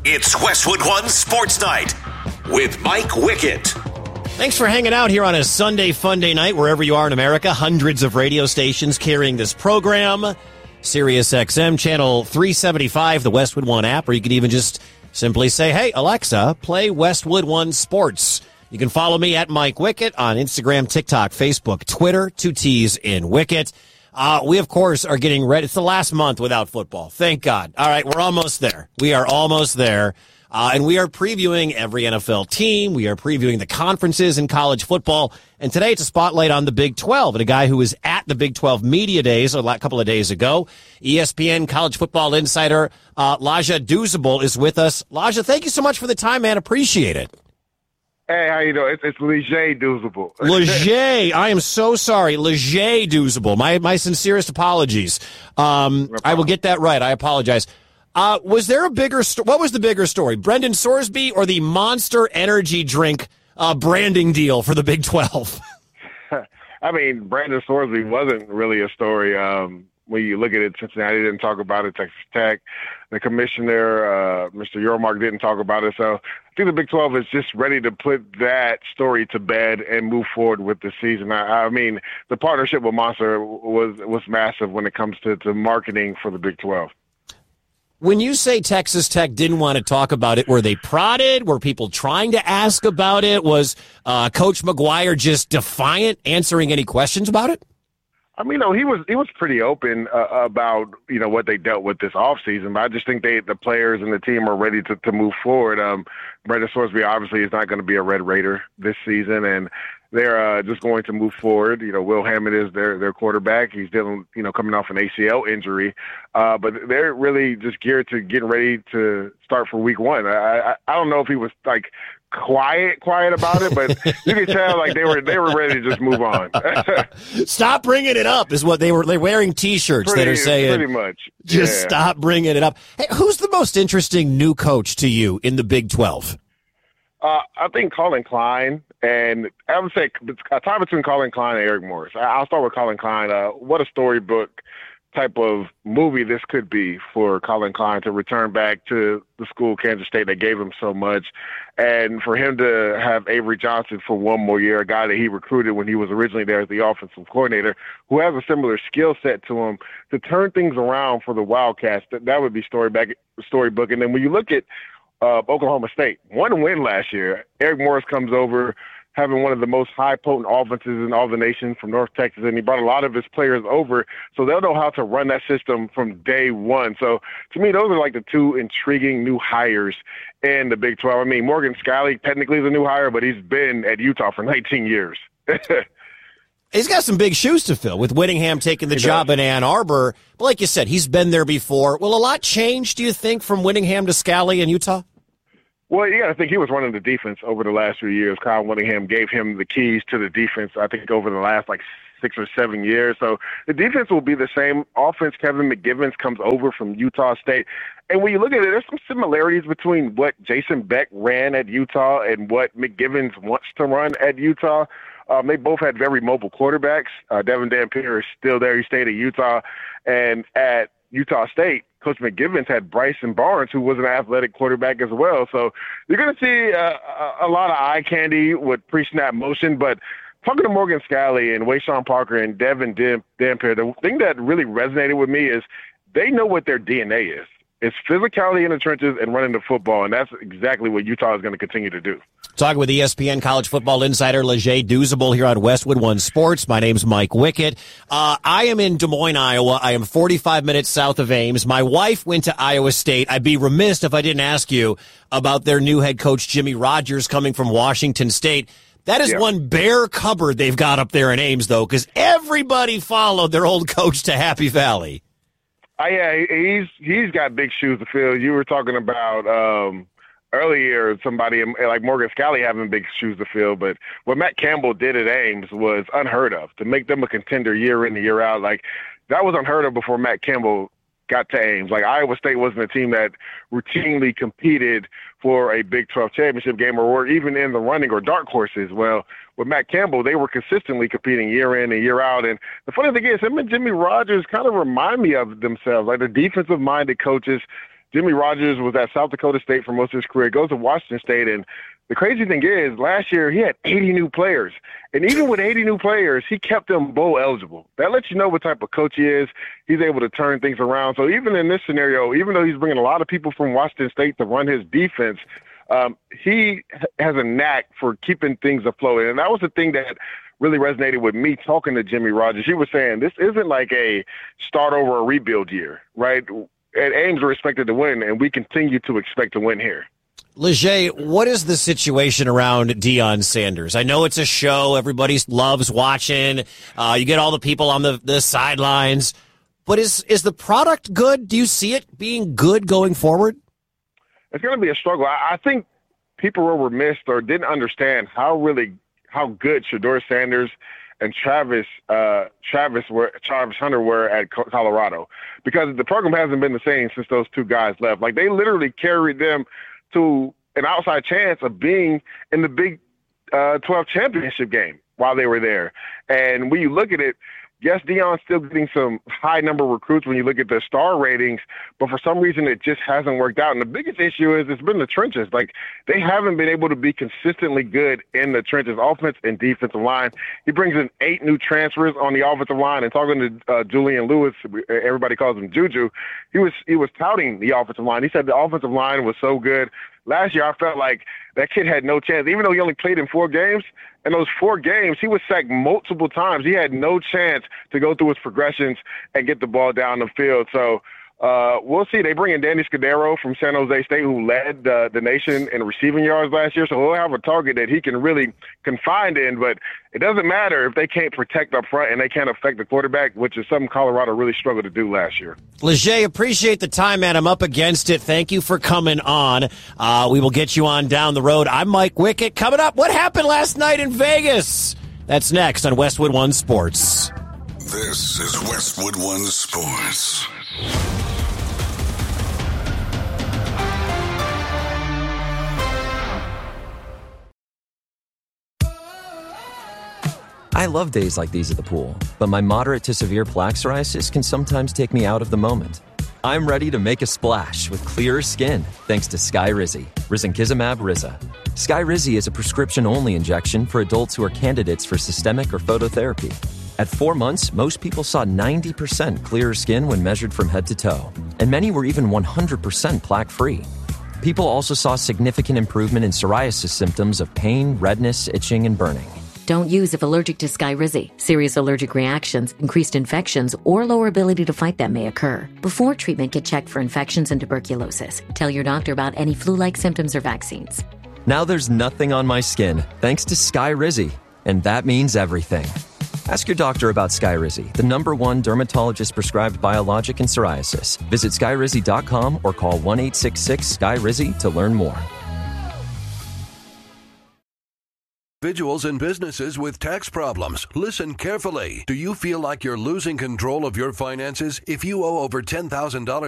It's Westwood One Sports Night with Mike Wickett. Thanks for hanging out here on a Sunday Funday night, wherever you are in America. Hundreds of radio stations carrying this program. Sirius XM, channel 375, the Westwood One app, or you can even just simply say, hey, Alexa, play Westwood One Sports. You can follow me at Mike Wickett on Instagram, TikTok, Facebook, Twitter, 2 T's in Wickett. We, of course, are getting ready. It's the last month without football. Thank God. All right, we're almost there. We are almost there. And we are previewing every NFL team. We are previewing the conferences in college football. And today it's a spotlight on the Big 12 and a guy who was at the Big 12 Media Days a couple of days ago. ESPN college football insider Laja Douzable is with us. Laja, thank you so much for the time, man. Appreciate it. Hey, how you doing? It's Leger Douzable. Leger, I am so sorry. Leger Douzable. My sincerest apologies. I will get that right. I apologize. Was there a bigger what was the bigger story, Brendan Sorsby or the Monster Energy drink branding deal for the Big 12? I mean, Brandon Sorsby wasn't really a story. When you look at it, Cincinnati didn't talk about it, Texas Tech. The commissioner, Mr. Yormark, didn't talk about it. So I think the Big 12 is just ready to put that story to bed and move forward with the season. I mean, the partnership with Monster was massive when it comes to marketing for the Big 12. When you say Texas Tech didn't want to talk about it, were they prodded? Were people trying to ask about it? Was Coach McGuire just defiant, answering any questions about it? I mean, no, he was pretty open about, what they dealt with this offseason, but I just think the players and the team are ready to move forward. Brendan Sorsby obviously is not going to be a Red Raider this season, and they're just going to move forward. Will Hammond is their quarterback. He's dealing, coming off an ACL injury, but they're really just geared to getting ready to start for week one. I don't know if he was like quiet about it, but you can tell like they were ready to just move on. Stop bringing it up is what they're wearing T-shirts that are saying pretty much. Just stop bringing it up. Hey, who's the most interesting new coach to you in the Big 12? I think Colin Klein, and I would say a tie between Colin Klein and Eric Morris. I'll start with Colin Klein. What a storybook type of movie this could be for Colin Klein to return back to the school, Kansas State, that gave him so much. And for him to have Avery Johnson for one more year, a guy that he recruited when he was originally there as the offensive coordinator, who has a similar skill set to him, to turn things around for the Wildcats, that would be storybook. And then when you look at Oklahoma State, one win last year, Eric Morris comes over, having one of the most high-potent offenses in all the nation from North Texas, and he brought a lot of his players over, so they'll know how to run that system from day one. So, to me, those are like the two intriguing new hires in the Big 12. I mean, Morgan Scalley technically is a new hire, but he's been at Utah for 19 years. He's got some big shoes to fill with Whittingham taking the job in Ann Arbor. But like you said, he's been there before. Will a lot change, do you think, from Whittingham to Scalley in Utah? Well, you got to think he was running the defense over the last few years. Kyle Whittingham gave him the keys to the defense, I think, over the last, 6 or 7 years. So the defense will be the same. Offense, Kevin McGivens comes over from Utah State. And when you look at it, there's some similarities between what Jason Beck ran at Utah and what McGivens wants to run at Utah. They both had very mobile quarterbacks. Devin Dampier is still there. He stayed at Utah. And at Utah State, Coach McGivens had Bryson Barnes, who was an athletic quarterback as well. So you're going to see a lot of eye candy with pre-snap motion. But talking to Morgan Scalley and Wayshawn Parker and Devin Dampier, the thing that really resonated with me is they know what their DNA is. It's physicality in the trenches and running the football, and that's exactly what Utah is going to continue to do. Talking with ESPN college football insider Leger Douzable here on Westwood One Sports. My name's Mike Wickett. I am in Des Moines, Iowa. I am 45 minutes south of Ames. My wife went to Iowa State. I'd be remiss if I didn't ask you about their new head coach, Jimmy Rogers, coming from Washington State. That is one bare cupboard they've got up there in Ames, though, because everybody followed their old coach to Happy Valley. Yeah, he's got big shoes to fill. You were talking about earlier somebody like Morgan Scalley having big shoes to fill, but what Matt Campbell did at Ames was unheard of. To make them a contender year in and year out, like that was unheard of before Matt Campbell got to Ames. Like Iowa State wasn't a team that routinely competed for a Big 12 championship game or were even in the running or dark horses. Well, with Matt Campbell, they were consistently competing year in and year out. And the funny thing is, him and Jimmy Rogers kind of remind me of themselves, like the defensive-minded coaches. Jimmy Rogers was at South Dakota State for most of his career, goes to Washington State, and the crazy thing is, last year he had 80 new players. And even with 80 new players, he kept them bowl eligible. That lets you know what type of coach he is. He's able to turn things around. So even in this scenario, even though he's bringing a lot of people from Washington State to run his defense, he has a knack for keeping things afloat. And that was the thing that really resonated with me talking to Jimmy Rogers. He was saying this isn't like a start over a rebuild year, right? At Ames, we're expected to win, and we continue to expect to win here. Leger, what is the situation around Deion Sanders? I know it's a show. Everybody loves watching. You get all the people on the sidelines. But is the product good? Do you see it being good going forward? It's going to be a struggle. I think people were remiss or didn't understand how good Shedeur Sanders and Travis Hunter were at Colorado, because the program hasn't been the same since those two guys left. Like, they literally carried them to an outside chance of being in the Big 12 championship game while they were there. And when you look at it, yes, Deion's still getting some high number of recruits when you look at the star ratings, but for some reason it just hasn't worked out. And the biggest issue is it's been the trenches. Like, they haven't been able to be consistently good in the trenches, offense and defensive line. He brings in 8 new transfers on the offensive line, and talking to Julian Lewis, everybody calls him Juju, he was touting the offensive line. He said the offensive line was so good. Last year, I felt like that kid had no chance. Even though he only played in 4 games, in those 4 games, he was sacked multiple times. He had no chance to go through his progressions and get the ball down the field. So we'll see. They bring in Danny Scudero from San Jose State, who led the nation in receiving yards last year. So he'll have a target that he can really confine in. But it doesn't matter if they can't protect up front and they can't affect the quarterback, which is something Colorado really struggled to do last year. Leger, appreciate the time, man. I'm up against it. Thank you for coming on. We will get you on down the road. I'm Mike Wickett. Coming up, what happened last night in Vegas? That's next on Westwood One Sports. This is Westwood One Sports. I love days like these at the pool, but my moderate to severe plaque psoriasis can sometimes take me out of the moment. I'm ready to make a splash with clearer skin thanks to Skyrizi, risankizumab Riza. Skyrizi is a prescription-only injection for adults who are candidates for systemic or phototherapy. At 4 months, most people saw 90% clearer skin when measured from head to toe, and many were even 100% plaque-free. People also saw significant improvement in psoriasis symptoms of pain, redness, itching, and burning. Don't use if allergic to Skyrizi. Serious allergic reactions, increased infections, or lower ability to fight them may occur. Before treatment, get checked for infections and tuberculosis. Tell your doctor about any flu-like symptoms or vaccines. Now there's nothing on my skin thanks to Skyrizi, and that means everything. Ask your doctor about Skyrizi, the #1 dermatologist-prescribed biologic in psoriasis. Visit Skyrizi.com or call 1-866-SKYRIZI to learn more. Individuals and businesses with tax problems, listen carefully. Do you feel like you're losing control of your finances? If you owe over $10,000